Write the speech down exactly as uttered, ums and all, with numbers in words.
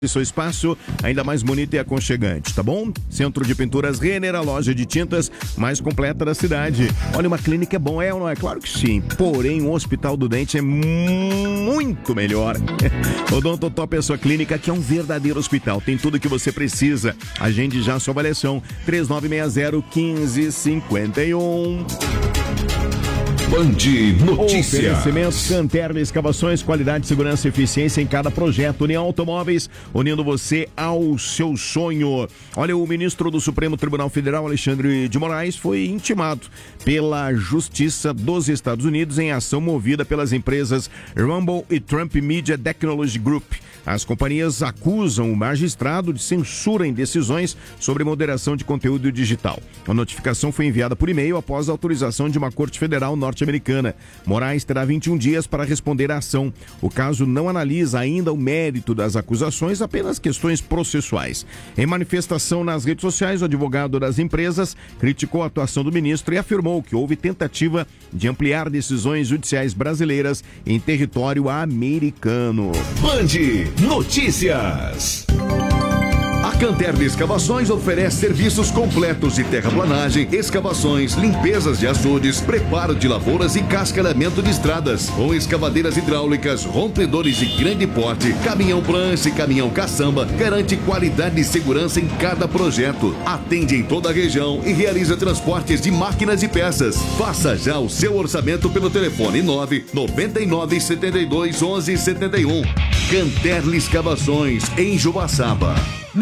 seu espaço ainda mais bonito e aconchegante, tá bom? Centro de Pinturas Renner, a loja de tintas mais completa da cidade. Olha, uma clínica é bom, é ou não é? Claro que sim. Porém, o Hospital do Dente é muito melhor. Odontotop é a sua clínica, que é um verdadeiro hospital. Tem tudo que você precisa. Agende já a sua avaliação. três nove seis zero, um cinco cinco um. Band Notícias. Oferecimentos Canterli Escavações, qualidade, segurança e eficiência em cada projeto. União Automóveis, unindo você ao seu sonho. Olha, o ministro do Supremo Tribunal Federal, Alexandre de Moraes, foi intimado pela Justiça dos Estados Unidos em ação movida pelas empresas Rumble e Trump Media Technology Group. As companhias acusam o magistrado de censura em decisões sobre moderação de conteúdo digital. A notificação foi enviada por e-mail após a autorização de uma corte federal norte-americana. Moraes terá vinte e um dias para responder à ação. O caso não analisa ainda o mérito das acusações, apenas questões processuais. Em manifestação nas redes sociais, o advogado das empresas criticou a atuação do ministro e afirmou que houve tentativa de ampliar decisões judiciais brasileiras em território americano. Band Notícias. A Canterli Escavações oferece serviços completos de terraplanagem, escavações, limpezas de açudes, preparo de lavouras e cascalhamento de estradas, com escavadeiras hidráulicas, rompedores de grande porte, caminhão prancha e caminhão caçamba, garante qualidade e segurança em cada projeto. Atende em toda a região e realiza transportes de máquinas e peças. Faça já o seu orçamento pelo telefone nove nove nove sete dois onze sete um. Canterli Escavações, em Joaçaba.